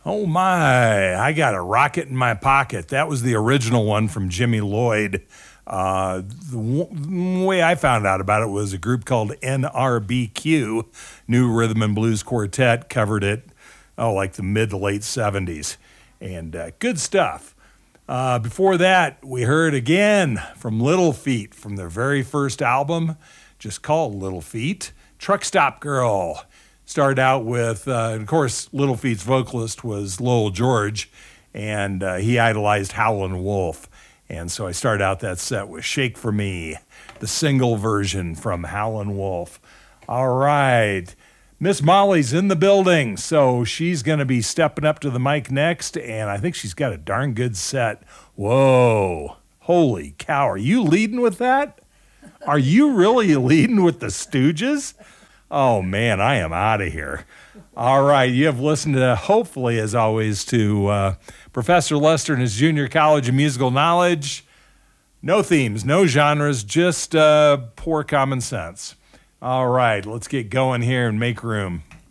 Oh my, I got a rocket in my pocket. That was the original one from Jimmy Lloyd. The way I found out about it was a group called NRBQ, New Rhythm and Blues Quartet, covered it, like the mid to late 70s. And good stuff. Before that, we heard again from Little Feat from their very first album, just called Little Feat, Truck Stop Girl. Started out with, of course, Little Feat's vocalist was Lowell George, and he idolized Howlin' Wolf. And so I started out that set with Shake For Me, the single version from Howlin' Wolf. All right. Miss Molly's in the building, so she's going to be stepping up to the mic next, and I think she's got a darn good set. Whoa. Holy cow. Are you leading with that? Are you really leading with the Stooges? Oh, man, I am out of here. All right, you have listened to, hopefully, as always, to Professor Lester and his Junior College of Musical Knowledge. No themes, no genres, just poor common sense. All right, let's get going here and make room.